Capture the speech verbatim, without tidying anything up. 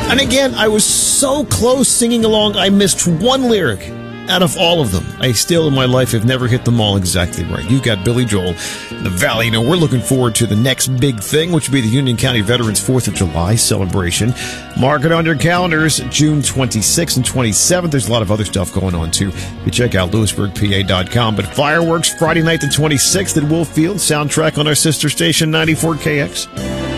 And again, I was so close singing along, I missed one lyric out of all of them. I still, in my life, have never hit them all exactly right. You've got Billy Joel, The Valley. You know, we're looking forward to the next big thing, which would be the Union County Veterans fourth of July celebration. Mark it on your calendars, June twenty-sixth and twenty-seventh. There's a lot of other stuff going on, too. You check out Lewisburg P A dot com. But fireworks Friday night the twenty-sixth at Wolf Field. Soundtrack on our sister station, ninety-four K X.